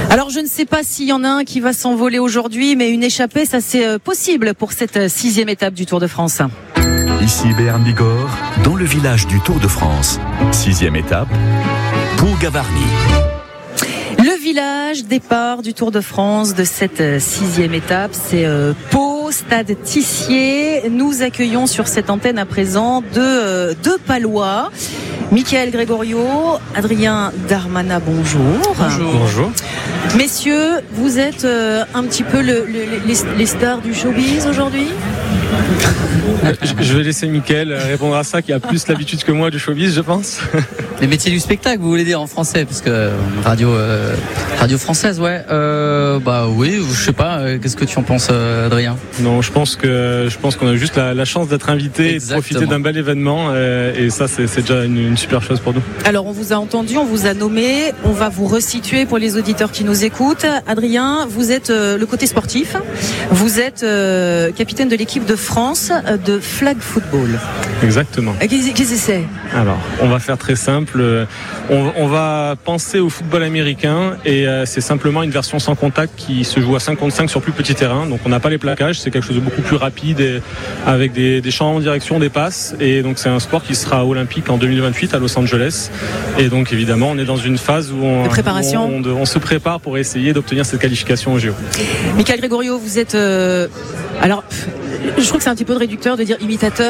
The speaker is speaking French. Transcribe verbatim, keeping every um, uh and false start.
Alors je ne sais pas s'il y en a un qui va s'envoler aujourd'hui, mais une échappée, ça c'est possible pour cette sixième étape du Tour de France. Ici Béarn Bigorre, dans le village du Tour de France. Sixième étape, Pau-Gavarnie. Le village départ du Tour de France de cette sixième étape, c'est euh, Pau, stade Tissier. Nous accueillons sur cette antenne à présent deux, euh, deux Palois. Mickaël Grégorio, Adrien Darmanin, bonjour. Bonjour. Bonjour. Messieurs, vous êtes euh, un petit peu le, le, les, les stars du showbiz aujourd'hui ? Je vais laisser Mickaël répondre à ça, qui a plus l'habitude que moi du showbiz, je pense. Les métiers du spectacle, vous voulez dire en français, parce que radio, euh, radio française, ouais. Euh, bah oui, je sais pas. Euh, qu'est-ce que tu en penses, euh, Adrien ? Non, je pense que je pense qu'on a juste la, la chance d'être invité, et de profiter d'un bel événement, euh, et ça, c'est, c'est déjà une, une super chose pour nous. Alors, on vous a entendu, on vous a nommé, on va vous resituer pour les auditeurs qui nous écoutent. Adrien, vous êtes euh, le côté sportif. Vous êtes euh, capitaine de l'équipe de France de flag football. Exactement. Qu'est-ce que c'est ? Alors, on va faire très simple. On, on va penser au football américain, et euh, c'est simplement une version sans contact qui se joue à cinq contre cinq sur plus petit terrain. Donc, on n'a pas les plaquages. C'est quelque chose de beaucoup plus rapide, et avec des, des champs en direction, des passes. Et donc, c'est un sport qui sera olympique en deux mille vingt-huit à Los Angeles. Et donc, évidemment, on est dans une phase où on, de préparation. Où on, on, on se prépare pour essayer d'obtenir cette qualification au J O. Mickaël Grégorio, vous êtes... Euh, alors, je trouve que c'est un petit peu réducteur de dire imitateur.